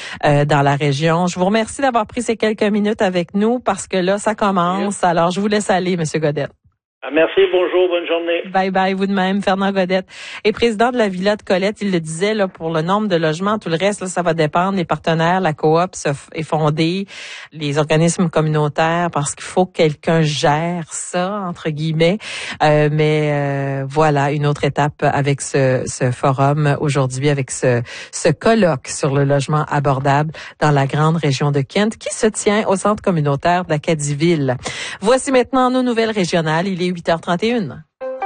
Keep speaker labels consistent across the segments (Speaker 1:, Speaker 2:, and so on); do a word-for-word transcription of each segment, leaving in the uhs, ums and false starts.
Speaker 1: euh, dans la région. Je vous remercie d'avoir pris ces quelques minutes avec nous parce que là, ça commence. Oui. Alors, je vous laisse aller, M. Godette.
Speaker 2: Merci, bonjour, bonne journée.
Speaker 1: Bye bye, vous de même, Fernand Godette. Et président de la Villa de Colette, il le disait, là, pour le nombre de logements, tout le reste, là, ça va dépendre. Les partenaires, la coop se f- est fondée, les organismes communautaires, parce qu'il faut que quelqu'un gère ça, entre guillemets. Euh, mais euh, voilà, une autre étape avec ce, ce forum aujourd'hui, avec ce, ce colloque sur le logement abordable dans la grande région de Kent, qui se tient au centre communautaire d'Acadieville. Voici maintenant nos nouvelles régionales. Il est huit heures trente et une.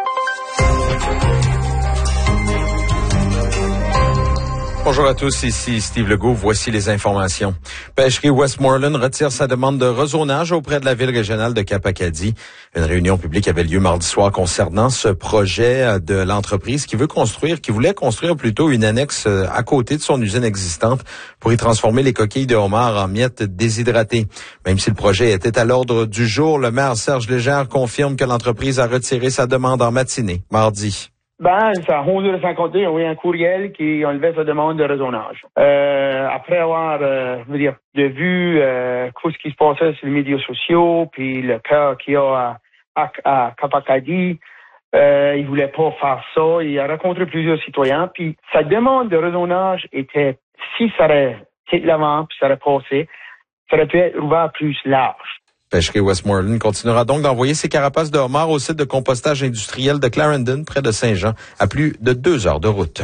Speaker 3: Bonjour à tous, ici Steve Legault. Voici les informations. Pêcherie Westmoreland retire sa demande de rezonage auprès de la ville régionale de Cap-Acadie. Une réunion publique avait lieu mardi soir concernant ce projet de l'entreprise qui veut construire, qui voulait construire plutôt une annexe à côté de son usine existante pour y transformer les coquilles de homard en miettes déshydratées. Même si le projet était à l'ordre du jour, le maire Serge Légère confirme que l'entreprise a retiré sa demande en matinée, mardi.
Speaker 4: Ben, c'est à onze heures cinquante et un, on a eu un courriel qui enlevait sa demande de rezonage. Euh, après avoir, euh, je veux dire, de vu euh, tout ce qui se passait sur les médias sociaux, puis le cas qu'il y a à, à, à Cap-Acadie, euh, il voulait pas faire ça. Il a rencontré plusieurs citoyens, puis sa demande de rezonage était, si ça aurait été de l'avant, puis ça aurait passé, ça aurait pu être ouvert plus large.
Speaker 3: Pêcherie Westmoreland continuera donc d'envoyer ses carapaces de homard au site de compostage industriel de Clarendon, près de Saint-Jean, à plus de deux heures de route.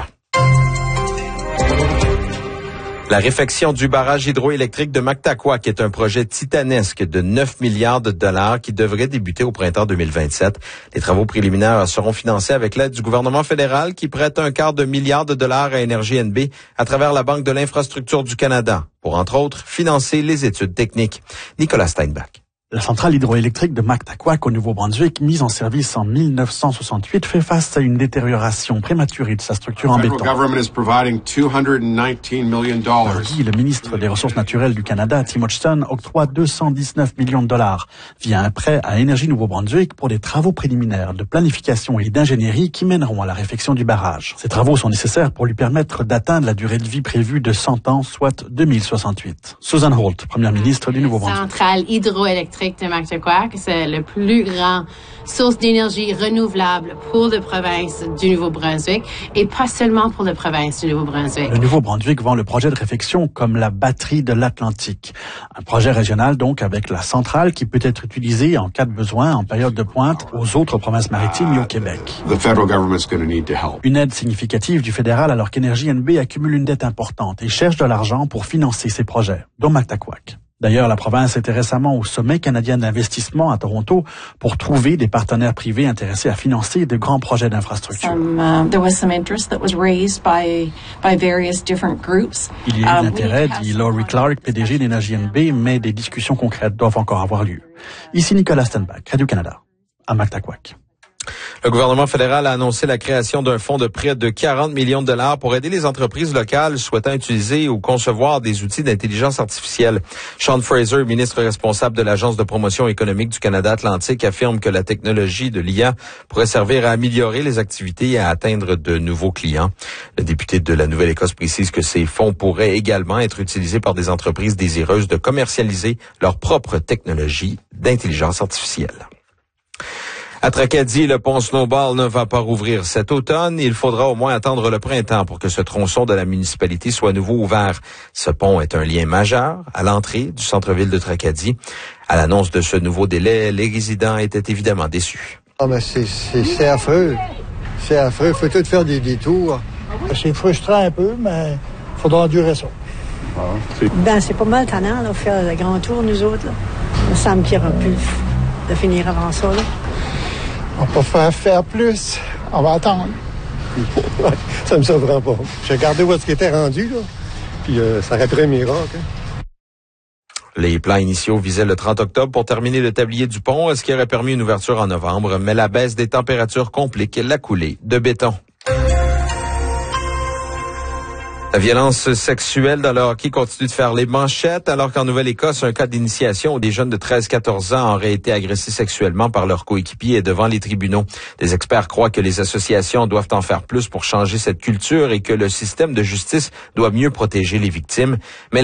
Speaker 3: La réfection du barrage hydroélectrique de Mactaquac est un projet titanesque de neuf milliards de dollars qui devrait débuter au printemps deux mille vingt-sept. Les travaux préliminaires seront financés avec l'aide du gouvernement fédéral qui prête un quart de milliard de dollars à Énergie N B à travers la Banque de l'infrastructure du Canada pour, entre autres, financer les études techniques. Nicolas Steinbach.
Speaker 5: La centrale hydroélectrique de Mactaquac au Nouveau-Brunswick, mise en service en mille neuf cent soixante-huit, fait face à une détérioration prématurée de sa structure en béton. Mardi, le ministre des Ressources naturelles du Canada, Tim Hodgson, octroie deux cent dix-neuf millions de dollars via un prêt à Énergie Nouveau-Brunswick pour des travaux préliminaires de planification et d'ingénierie qui mèneront à la réfection du barrage. Ces travaux sont nécessaires pour lui permettre d'atteindre la durée de vie prévue de cent ans, soit deux mille soixante-huit. Susan Holt, première ministre du Nouveau-Brunswick.
Speaker 6: Centrale hydroélectrique de Mactaquac, c'est le plus grand source d'énergie renouvelable pour la province du Nouveau-Brunswick et pas seulement pour la province du Nouveau-Brunswick.
Speaker 5: Le Nouveau-Brunswick vend le projet de réfection comme la batterie de l'Atlantique. Un projet régional donc avec la centrale qui peut être utilisée en cas de besoin en période de pointe aux autres provinces maritimes et au Québec. Une aide significative du fédéral alors qu'Énergie N B accumule une dette importante et cherche de l'argent pour financer ses projets, dont Mactaquac. D'ailleurs, la province était récemment au sommet canadien d'investissement à Toronto pour trouver des partenaires privés intéressés à financer de grands projets d'infrastructure.
Speaker 7: Um, uh, there was some interest that was raised by by various different groups.
Speaker 5: Il y a eu un intérêt, dit Laurie Clark, P D G d'Énergie N B, mais des discussions concrètes doivent encore avoir lieu. Ici Nicolas Stenbach, Radio-Canada, à Mactaquac.
Speaker 3: Le gouvernement fédéral a annoncé la création d'un fonds de près de quarante millions de dollars pour aider les entreprises locales souhaitant utiliser ou concevoir des outils d'intelligence artificielle. Sean Fraser, ministre responsable de l'Agence de promotion économique du Canada Atlantique, affirme que la technologie de l'I A pourrait servir à améliorer les activités et à atteindre de nouveaux clients. Le député de la Nouvelle-Écosse précise que ces fonds pourraient également être utilisés par des entreprises désireuses de commercialiser leur propre technologie d'intelligence artificielle. À Tracadie, le pont Snowball ne va pas rouvrir cet automne. Il faudra au moins attendre le printemps pour que ce tronçon de la municipalité soit à nouveau ouvert. Ce pont est un lien majeur à l'entrée du centre-ville de Tracadie. À l'annonce de ce nouveau délai, les résidents étaient évidemment déçus.
Speaker 8: Ah, mais c'est, c'est, c'est affreux. C'est affreux. Il faut tout faire des détours. C'est frustrant un peu, mais il faudra endurer ça.
Speaker 9: Ah, c'est... Ben, c'est pas mal tannant, là, faire le grand tour, nous autres, là. Il me semble qu'il y aura plus de finir avant ça, là.
Speaker 8: On peut faire faire plus. On va attendre. Ça me surprend pas. J'ai regardé où est-ce qu'il était rendu, là. Puis euh, ça aurait pris un miracle. Hein.
Speaker 3: Les plans initiaux visaient le trente octobre pour terminer le tablier du pont, ce qui aurait permis une ouverture en novembre, mais la baisse des températures complique la coulée de béton. La violence sexuelle dans le hockey continue de faire les manchettes, alors qu'en Nouvelle-Écosse, un cas d'initiation où des jeunes de treize à quatorze ans auraient été agressés sexuellement par leurs coéquipiers est devant les tribunaux. Des experts croient que les associations doivent en faire plus pour changer cette culture et que le système de justice doit mieux protéger les victimes. Mais